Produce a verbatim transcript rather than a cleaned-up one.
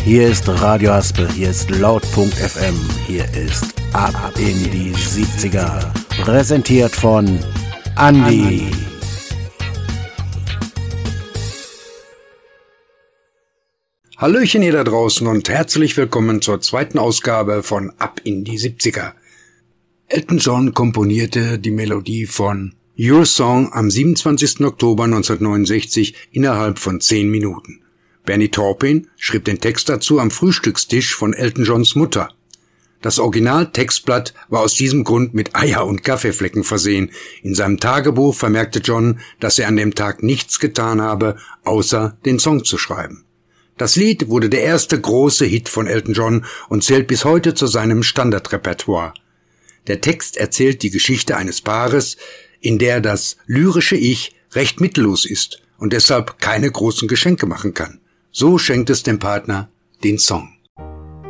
Hier ist Radio Haspel, hier ist Laut.F M, hier ist Ab in die siebziger. Präsentiert von Andi. Hallöchen ihr da draußen und herzlich willkommen zur zweiten Ausgabe von Ab in die siebziger. Elton John komponierte die Melodie von Your Song am siebenundzwanzigsten Oktober neunzehnhundertneunundsechzig innerhalb von zehn Minuten. Bernie Taupin schrieb den Text dazu am Frühstückstisch von Elton Johns Mutter. Das Original-Textblatt war aus diesem Grund mit Eier- und Kaffeeflecken versehen. In seinem Tagebuch vermerkte John, dass er an dem Tag nichts getan habe, außer den Song zu schreiben. Das Lied wurde der erste große Hit von Elton John und zählt bis heute zu seinem Standardrepertoire. Der Text erzählt die Geschichte eines Paares, in der das lyrische Ich recht mittellos ist und deshalb keine großen Geschenke machen kann. So schenkt es dem Partner den Song.